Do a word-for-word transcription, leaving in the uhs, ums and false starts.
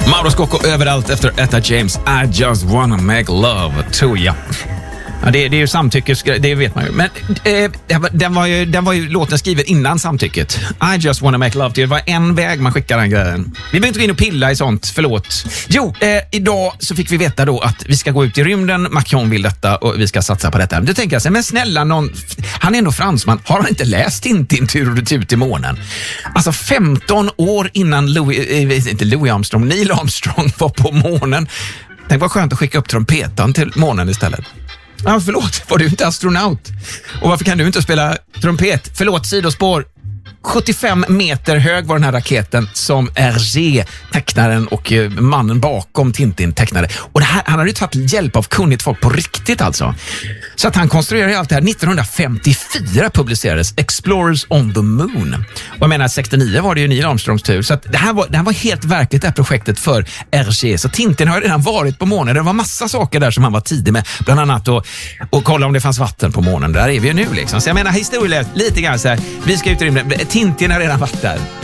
Mauro Scocco överallt efter Etta James. I just wanna make love to you. Ja, det, det är ju samtycke, det vet man ju. Men eh, den, var ju, den var ju låten skriven innan samtycket. I just wanna make love to you. Det var en väg man skickar den grejen. Vi behöver inte gå in och pilla i sånt, förlåt. Jo, eh, idag så fick vi veta då att vi ska gå ut i rymden. Macron vill detta och vi ska satsa på detta. Då tänker jag så här, men snälla någon, han är ändå fransman. Har han inte läst Tintin tur och retur till månen? Alltså femton år innan Louis, eh, inte Louis Armstrong, Neil Armstrong var på månen. Tänk vad skönt att skicka upp trumpeten till månen istället. Ja, förlåt, var du inte astronaut? Och varför kan du inte spela trumpet? Förlåt, sidospår. sjuttiofem meter hög var den här raketen som Hergé, tecknaren och mannen bakom Tintin, tecknade. Och det här, han hade ju tagit hjälp av kunnigt folk på riktigt alltså. Så att han konstruerade allt det här. nittonhundrafemtiofyra publicerades Explorers on the Moon. Och jag menar, sextionio var det ju Neil Armstrongs tur. Så att det, här var, det här var helt verkligt det här projektet för Hergé. Så Tintin har redan varit på månen. Det var massa saker där som han var tidig med. Bland annat att och kolla om det fanns vatten på månen. Där är vi ju nu liksom. Så jag menar, historielöst, lite grann så här. Vi ska ut i rymden. Tintin har redan varit där.